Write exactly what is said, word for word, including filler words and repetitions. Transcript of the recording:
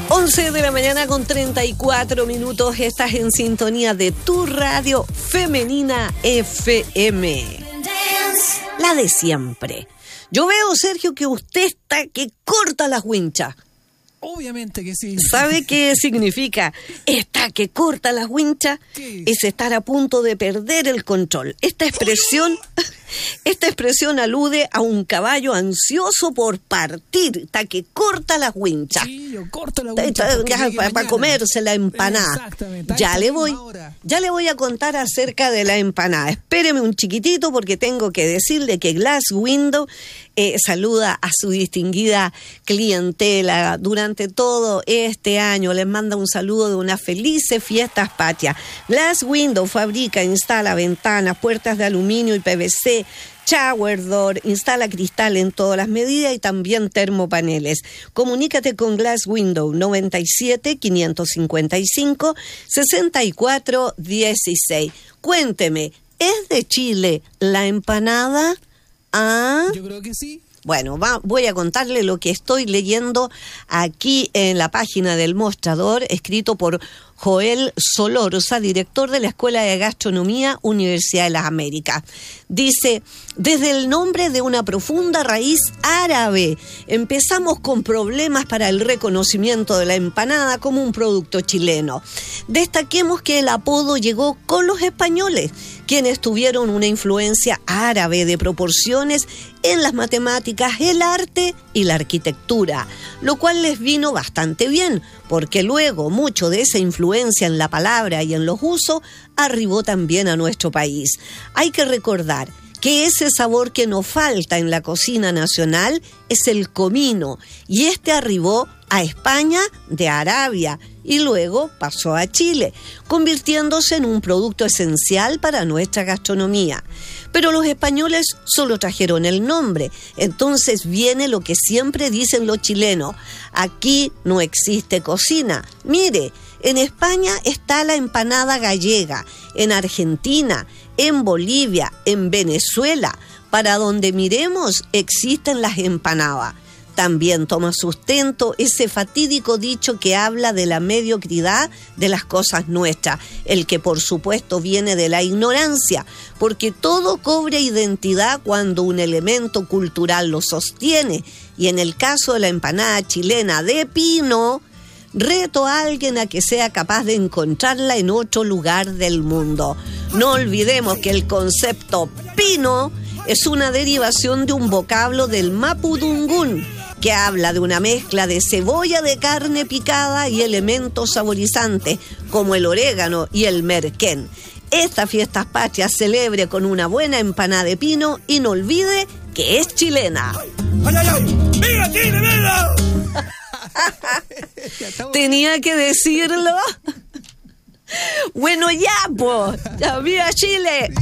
once de la mañana con treinta y cuatro minutos. Estás en sintonía de tu radio femenina F M. La de siempre. Yo veo, Sergio, que usted está que corta las winchas. Obviamente que sí. ¿Sabe qué significa? Está que corta las winchas es estar a punto de perder el control. Esta expresión, esta expresión alude a un caballo ansioso por partir. Está que corta las winchas. Sí, yo corto la wincha. Para pa comerse la empanada. Exactamente. Ya le voy, ya le voy a contar acerca de la empanada. Espéreme un chiquitito porque tengo que decirle que Glass Window eh, saluda a su distinguida clientela durante todo este año. Les manda un saludo de unas felices fiestas patrias. Glass Window fabrica, instala ventanas, puertas de aluminio y P V C, shower door, instala cristal en todas las medidas y también termopaneles. Comunícate con Glass Window noventa y siete, quinientos cincuenta y cinco, sesenta y cuatro dieciséis. Cuénteme, ¿es de Chile la empanada? ¿Ah? Yo creo que sí. Bueno, va, voy a contarle lo que estoy leyendo aquí en la página del mostrador, escrito por Joel Solorza, director de la Escuela de Gastronomía, Universidad de las Américas. Dice, desde el nombre de una profunda raíz árabe, empezamos con problemas para el reconocimiento de la empanada como un producto chileno. Destaquemos que el apodo llegó con los españoles, quienes tuvieron una influencia árabe de proporciones en las matemáticas, el arte y la arquitectura, lo cual les vino bastante bien, porque luego mucho de esa influencia en la palabra y en los usos arribó también a nuestro país. Hay que recordar que ese sabor que nos falta en la cocina nacional es el comino, y este arribó a España de Arabia y luego pasó a Chile, convirtiéndose en un producto esencial para nuestra gastronomía. Pero los españoles solo trajeron el nombre, entonces viene lo que siempre dicen los chilenos: aquí no existe cocina. Mire, en España está la empanada gallega, en Argentina, en Bolivia, en Venezuela, para donde miremos existen las empanadas. También toma sustento ese fatídico dicho que habla de la mediocridad de las cosas nuestras, el que por supuesto viene de la ignorancia, porque todo cobra identidad cuando un elemento cultural lo sostiene, y en el caso de la empanada chilena de pino, reto a alguien a que sea capaz de encontrarla en otro lugar del mundo. No olvidemos que el concepto pino es una derivación de un vocablo del mapudungún, que habla de una mezcla de cebolla de carne picada y elementos saborizantes como el orégano y el merquén. Esta fiesta patrias celebre con una buena empanada de pino y no olvide que es chilena. ¡Ay, ay, ay! ¡Viva Chile, viva! Tenía que decirlo. Bueno, ya, pues, ya, viva Chile.